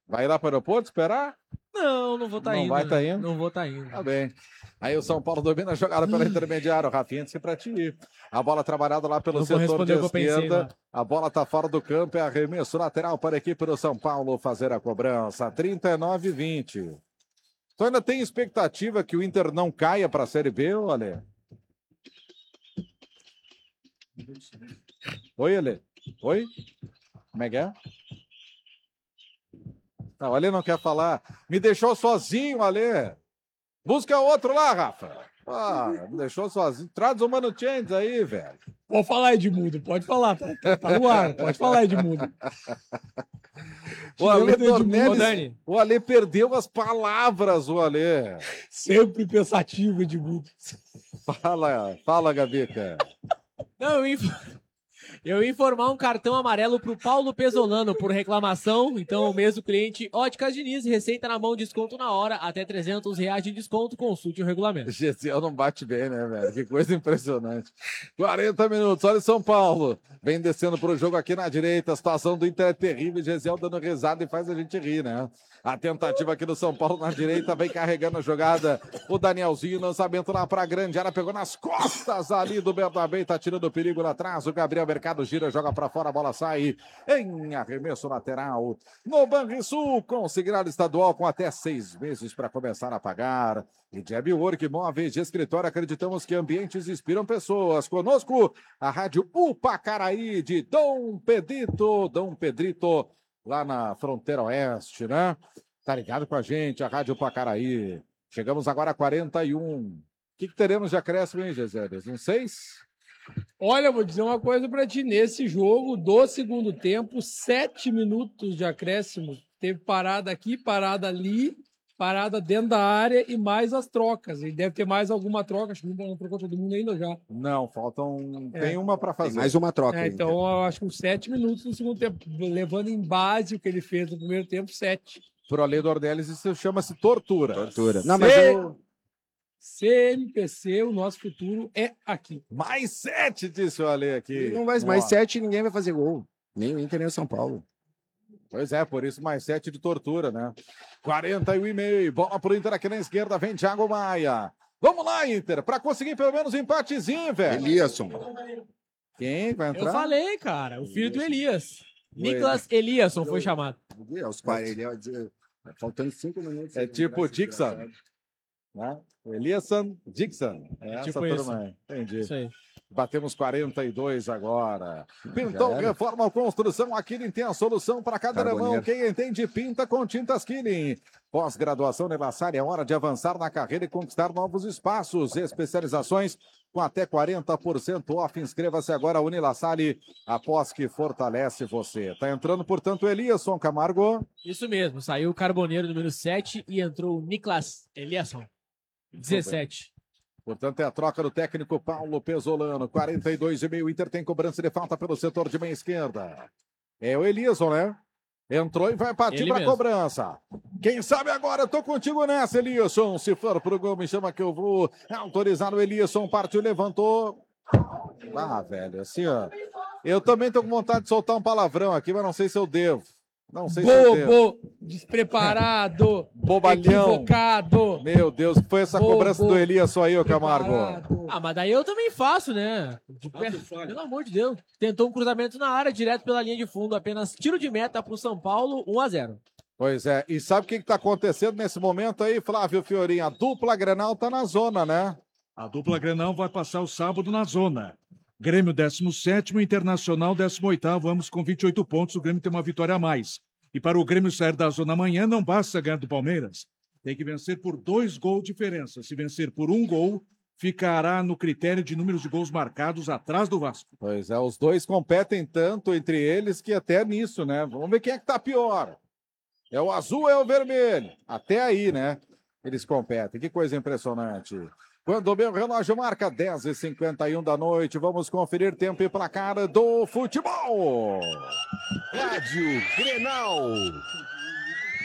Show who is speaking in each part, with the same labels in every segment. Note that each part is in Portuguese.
Speaker 1: Vai lá para o aeroporto esperar?
Speaker 2: Não vou estar indo.
Speaker 1: Não vai estar indo?
Speaker 2: Não vou estar indo.
Speaker 1: Tá bem. Aí o São Paulo domina a jogada pela intermediária. O Rafinha disse pra ti ir. A bola trabalhada lá pelo setor de esquerda. A bola tá fora do campo. É arremesso lateral para a equipe do São Paulo fazer a cobrança. 39-20. Tu ainda tem expectativa que o Inter não caia para a Série B, Ale? Oi, Ale. Oi? Como é que é? Não, o Ale não quer falar. Me deixou sozinho, Ale. Busca outro lá, Rafa. Me deixou sozinho. Traz o Mano Changes aí, velho.
Speaker 3: Pode falar, Edmundo. Pode falar. Tá no ar. Pode falar, Edmundo.
Speaker 1: O Ale perdeu as palavras, o Ale.
Speaker 3: Sempre pensativo, Edmundo.
Speaker 1: Fala, Gabica.
Speaker 2: Não, eu ia informar um cartão amarelo pro Paulo Pesolano por reclamação. Então, o mesmo cliente, Óticas Diniz, receita na mão, desconto na hora, até R$300 de desconto, consulte o regulamento.
Speaker 1: Gesiel não bate bem, né, velho? Que coisa impressionante. 40 minutos, olha o São Paulo. Vem descendo pro jogo aqui na direita, a situação do Inter é terrível, Gesiel dando risada e faz a gente rir, né? A tentativa aqui do São Paulo na direita, vem carregando a jogada. O Danielzinho, lançamento lá pra grande área, pegou nas costas ali do Bernabé, tá tirando o perigo lá atrás. O Gabriel Mercado gira, joga pra fora, a bola sai em arremesso lateral. No Banrisul, consignado estadual com até 6 meses para começar a pagar. E Jeb Work, móveis de escritório, acreditamos que ambientes inspiram pessoas. Conosco, a Rádio Upacaraí de Dom Pedrito, lá na fronteira oeste, né? Tá ligado com a gente, a Rádio Pacaraí. Chegamos agora a 41. O que teremos de acréscimo, hein, Gesélias? Um 6?
Speaker 3: Olha, vou dizer uma coisa pra ti. Nesse jogo do segundo tempo, 7 minutos de acréscimo. Teve parada aqui, parada ali, parada dentro da área e mais as trocas. E deve ter mais alguma troca. Acho que não trocou todo mundo ainda já.
Speaker 1: Não, faltam... Tem uma para fazer.
Speaker 4: Tem mais uma troca.
Speaker 3: Então, eu acho que uns 7 minutos no segundo tempo. Levando em base o que ele fez no primeiro tempo, 7.
Speaker 1: Pro Ale Dornelles, isso chama-se tortura.
Speaker 4: Não, mas
Speaker 3: CMPC, o nosso futuro é aqui.
Speaker 1: Mais 7, disse o Ale aqui.
Speaker 4: Não vai mais 7 e ninguém vai fazer gol. Nem o Inter, nem o São Paulo.
Speaker 1: Pois é, por isso mais 7 de tortura, né? 41,5. Bola pro Inter aqui na esquerda, vem Thiago Maia. Vamos lá, Inter, pra conseguir pelo menos um empatezinho, velho.
Speaker 4: Eliasson.
Speaker 1: Quem vai entrar?
Speaker 2: Eu falei, cara, o filho do Elias. Nicolas Eliasson foi chamado.
Speaker 4: Faltando 5 minutos.
Speaker 1: É tipo o Dixon. Né? Eliasson Dixon. É tipo essa turma aí. Entendi. Isso aí. Batemos 42 agora. Pintou Reforma ou Construção. A Killing tem a solução para cada alemão. Quem entende, pinta com tintas Killing. Pós-graduação Unila-Salle, é hora de avançar na carreira e conquistar novos espaços. Especializações com até 40% off. Inscreva-se agora, Unila-Salle, após que fortalece você. Tá entrando, portanto, o Eliasson, Camargo.
Speaker 2: Isso mesmo. Saiu o Carboneiro número 7 e entrou o Nicolas Eliasson, 17.
Speaker 1: Portanto, é a troca do técnico Paulo Pesolano. 42,5. Inter tem cobrança de falta pelo setor de meia esquerda. É o Eliasson, né? Entrou e vai partir para a cobrança. Quem sabe agora, eu tô contigo nessa, Eliasson. Se for pro gol, me chama que eu vou autorizar o Eliasson. Partiu, levantou. Velho, assim, ó. Eu também tô com vontade de soltar um palavrão aqui, mas não sei se eu devo. Não sei se eu devo.
Speaker 3: Despreparado,
Speaker 1: bobalhão,
Speaker 3: equivocado.
Speaker 1: Meu Deus, que foi essa cobrança do Eliasson aí, ô Camargo?
Speaker 2: Mas daí eu também faço, né? Pelo amor de Deus. Tentou um cruzamento na área, direto pela linha de fundo, apenas tiro de meta pro São Paulo, 1-0.
Speaker 1: Pois é, e sabe o que tá acontecendo nesse momento aí, Flávio Fiorin? A dupla Grenal tá na zona, né?
Speaker 5: A dupla Grenal vai passar o sábado na zona. Grêmio 17º, Internacional 18º, ambos com 28 pontos, o Grêmio tem uma vitória a mais. E para o Grêmio sair da zona amanhã, não basta ganhar do Palmeiras. Tem que vencer por 2 gols de diferença. Se vencer por 1 gol, ficará no critério de números de gols marcados atrás do Vasco.
Speaker 1: Pois é, os dois competem tanto entre eles que até nisso, né? Vamos ver quem é que tá pior. É o azul ou é o vermelho? Até aí, né? Eles competem. Que coisa impressionante. Quando o meu relógio marca 10h51 da noite, vamos conferir tempo e placar do futebol.
Speaker 6: Rádio Grenal.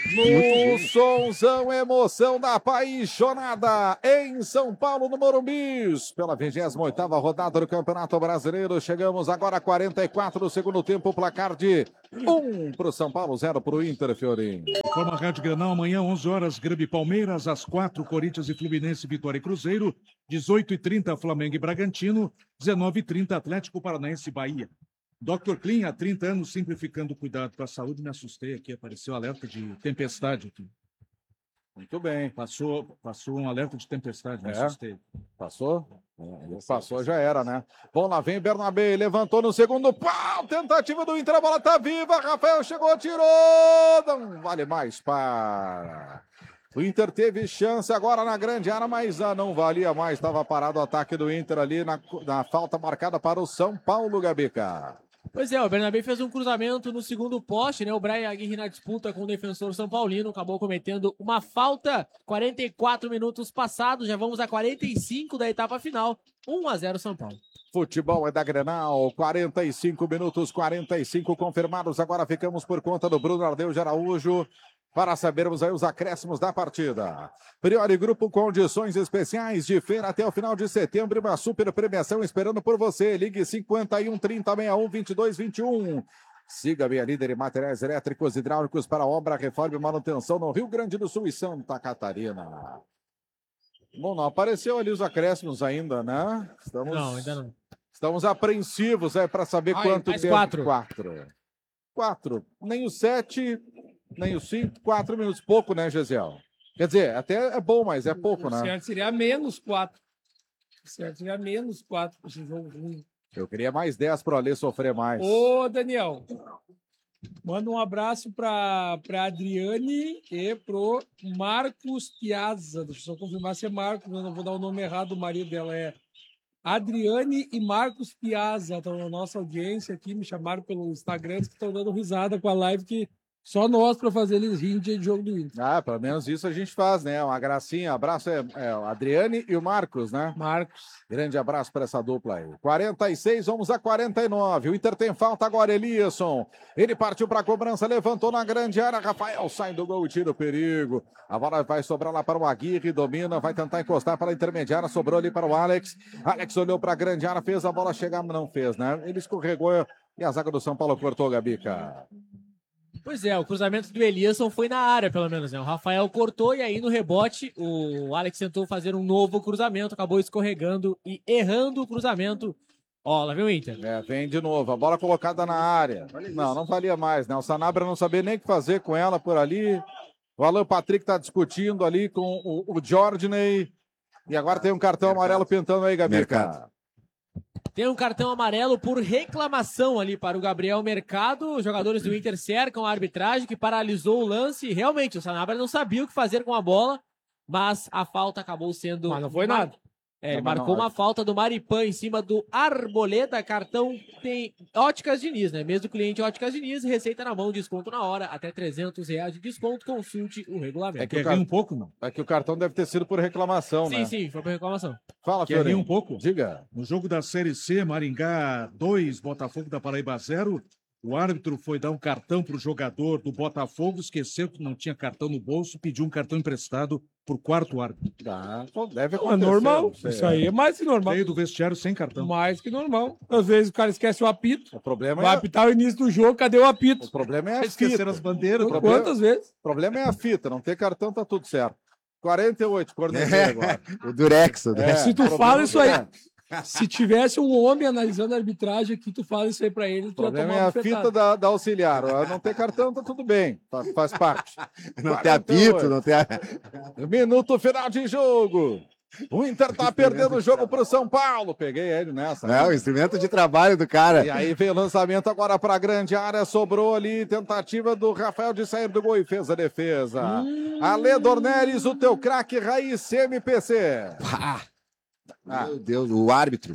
Speaker 1: No somzão, emoção da apaixonada em São Paulo, no Morumbi, pela 28ª rodada do Campeonato Brasileiro. Chegamos agora a 44 do segundo tempo, placar de 1 para o São Paulo, 0 para o Inter, Fiorinho.
Speaker 5: Forma Rádio Grenal, amanhã, 11 horas, Grêmio e Palmeiras, às 4, Corinthians e Fluminense, Vitória e Cruzeiro, 18h30, Flamengo e Bragantino, 19h30, Atlético Paranaense e Bahia. Dr. Clean, há 30 anos, simplificando o cuidado com a saúde, me assustei aqui, apareceu alerta de tempestade aqui.
Speaker 1: Muito bem.
Speaker 5: Passou um alerta de tempestade, me assustei.
Speaker 1: Passou? Passou, já era, né? Bom, lá vem Bernabé, levantou no segundo pau, tentativa do Inter, a bola tá viva, Rafael chegou, tirou, não vale mais para... O Inter teve chance agora na grande área, mas não valia mais, estava parado o ataque do Inter ali na falta marcada para o São Paulo, Gabica.
Speaker 2: Pois é, o Bernabé fez um cruzamento no segundo poste, né? O Brian Aguirre na disputa com o defensor São Paulino acabou cometendo uma falta. 44 minutos passados, já vamos a 45 da etapa final. 1-0 São Paulo.
Speaker 1: Futebol é da Grenal, 45 minutos, 45 confirmados. Agora ficamos por conta do Bruno Ardeu de Araújo para sabermos aí os acréscimos da partida. Priori Grupo, condições especiais de feira até o final de setembro. Uma super premiação esperando por você. Ligue 51 30 61 22 21. Siga Minha Líder em materiais elétricos e hidráulicos para obra, reforma e manutenção no Rio Grande do Sul e Santa Catarina. Bom, não apareceu ali os acréscimos ainda, né?
Speaker 2: Não, ainda não.
Speaker 1: Estamos apreensivos para saber quanto
Speaker 2: mais
Speaker 1: tempo.
Speaker 2: 4.
Speaker 1: 4. Nem o 7, nem o 5, 4 minutos. Pouco, né, Gesiel? Quer dizer, até é bom, mas é pouco, né?
Speaker 3: O certo seria menos 4. O certo seria menos 4 para esse jogo ruim.
Speaker 1: Eu queria mais 10 para o Alê sofrer mais.
Speaker 3: Ô, Daniel, manda um abraço para Adriane e pro Marcos Piazza. Deixa eu só confirmar se é Marcos, eu não vou dar o nome errado do marido dela. É Adriane e Marcos Piazza estão na nossa audiência aqui, me chamaram pelo Instagram, que estão dando risada com a live, que só nós para fazer eles rirem de jogo do Inter.
Speaker 1: Ah, pelo menos isso a gente faz, né? Uma gracinha. Abraço o Adriane e o Marcos, né?
Speaker 3: Marcos.
Speaker 1: Grande abraço para essa dupla aí. 46, vamos a 49. O Inter tem falta agora, Eliasson. Ele partiu para a cobrança, levantou na grande área. Rafael sai do gol e tira o perigo. A bola vai sobrar lá para o Aguirre, domina, vai tentar encostar para a intermediária, sobrou ali para o Alex. Alex olhou para a grande área, fez a bola chegar, mas não fez, né? Ele escorregou e a zaga do São Paulo cortou, Gabica.
Speaker 2: Pois é, o cruzamento do Eliasson foi na área, pelo menos, né? O Rafael cortou e aí no rebote o Alex tentou fazer um novo cruzamento, acabou escorregando e errando o cruzamento. Ó, lá vem o Inter.
Speaker 1: Vem de novo, a bola colocada na área. Não valia mais, né? O Sanabria não sabia nem o que fazer com ela por ali. O Alan Patrick tá discutindo ali com o Jordaney. E agora tem um cartão amarelo pintando aí, Gabica.
Speaker 2: Tem um cartão amarelo por reclamação ali para o Gabriel Mercado. Os jogadores do Inter cercam a arbitragem que paralisou o lance. Realmente, o Sanabria não sabia o que fazer com a bola, mas a falta acabou sendo...
Speaker 3: Mas não foi nada.
Speaker 2: Ele marcou uma falta do Maripan em cima do Arboleda. Cartão tem Óticas Diniz, né? Mesmo cliente Óticas Diniz, receita na mão, desconto na hora, até R$300 de desconto. Consulte o regulamento.
Speaker 5: Quer rir um pouco, não?
Speaker 1: É que o cartão deve ter sido por reclamação, né?
Speaker 2: Sim, foi por reclamação.
Speaker 1: Fala,
Speaker 5: Quer rir
Speaker 1: Fiorinho.
Speaker 5: um pouco?
Speaker 1: Diga.
Speaker 5: No jogo da Série C, Maringá 2, Botafogo da Paraíba 0, o árbitro foi dar um cartão para o jogador do Botafogo, esqueceu que não tinha cartão no bolso, pediu um cartão emprestado por quarto árbitro.
Speaker 1: Deve
Speaker 3: É
Speaker 1: acontecer.
Speaker 3: normal. Isso aí é mais que normal.
Speaker 5: Veio do vestiário sem cartão.
Speaker 3: Mais que normal. Às vezes o cara esquece o apito.
Speaker 1: O problema
Speaker 3: Vai apitar o início do jogo, cadê o apito?
Speaker 1: O problema é a
Speaker 5: Esqueceram
Speaker 1: fita.
Speaker 5: as bandeiras.
Speaker 3: Quantas vezes?
Speaker 1: O problema é a fita. Não ter cartão, tá tudo certo. 48, Cornelio agora.
Speaker 4: O Durex.
Speaker 3: Se tu fala isso aí, se tivesse um homem analisando a arbitragem aqui, tu fala isso aí pra ele,
Speaker 1: O
Speaker 3: tu ia
Speaker 1: problema
Speaker 3: tomar
Speaker 1: é
Speaker 3: uma
Speaker 1: a fita
Speaker 3: bufetada.
Speaker 1: da auxiliar. Não ter cartão, tá tudo bem. Faz parte.
Speaker 4: Não tem apito, não tem...
Speaker 1: Minuto final de jogo. O Inter tá perdendo o jogo pro São Paulo. Peguei ele nessa.
Speaker 4: É, o instrumento de trabalho do cara.
Speaker 1: E aí veio o lançamento agora para a grande área, sobrou ali, tentativa do Rafael de sair do gol e fez a defesa. Ale Dornelles, o teu craque raiz MPC.
Speaker 4: Meu Deus, o árbitro.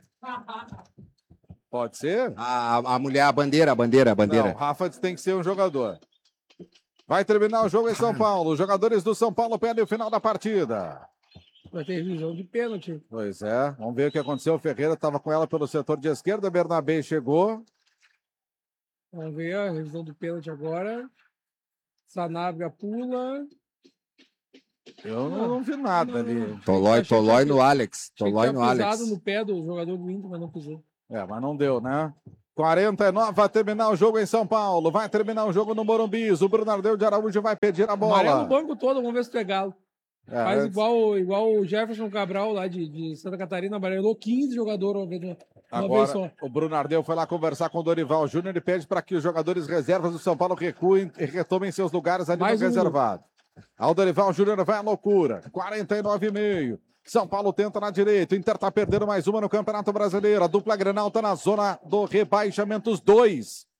Speaker 1: Pode ser?
Speaker 4: A mulher, a bandeira.
Speaker 1: Não, Rafa tem que ser um jogador. Vai terminar o jogo em São Paulo. Os jogadores do São Paulo pedem o final da partida.
Speaker 3: Vai ter revisão de pênalti.
Speaker 1: Pois é, vamos ver o que aconteceu. O Ferreira estava com ela pelo setor de esquerda, Bernabé chegou.
Speaker 3: Vamos ver a revisão do pênalti agora. Sanabria pula.
Speaker 1: Eu não vi nada ali.
Speaker 4: Tolói no Alex.
Speaker 3: Tinha que
Speaker 4: Tolói
Speaker 3: ter
Speaker 4: no
Speaker 3: pisado
Speaker 4: Alex.
Speaker 3: no pé do jogador do Inter, mas não pisou.
Speaker 1: É, mas não deu, né? 49 vai terminar o jogo em São Paulo. Vai terminar o jogo no Morumbi. O Bernardeu de Araújo vai pedir a
Speaker 3: Amarelo o
Speaker 1: bola.
Speaker 3: banco todo, vamos ver se tu é galo.
Speaker 1: É,
Speaker 3: Faz igual o Jefferson Cabral lá de Santa Catarina, amarelou 15 jogadores uma vez só.
Speaker 1: Agora, o Bernardeu foi lá conversar com o Dorival Júnior e pede para que os jogadores reservas do São Paulo recuem e retomem seus lugares ali
Speaker 3: Mais
Speaker 1: no
Speaker 3: um
Speaker 1: reservado. Ao Dorival Júnior vai a loucura. 49,5. São Paulo tenta na direita. O Inter tá perdendo mais uma no Campeonato Brasileiro. A dupla Grenal tá na zona do rebaixamento. Os dois